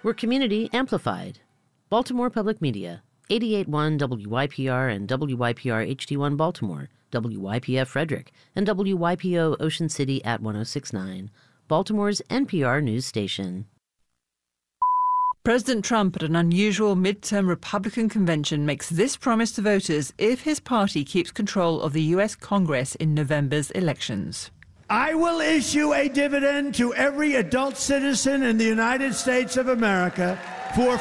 We're community amplified. Baltimore Public Media, 88.1 WYPR and WYPR HD1 Baltimore, WYPF Frederick, and WYPO Ocean City at 106.9, Baltimore's NPR news station. President Trump at an unusual midterm Republican convention makes this promise to voters if his party keeps control of the U.S. Congress in November's elections. I will issue a dividend to every adult citizen in the United States of America for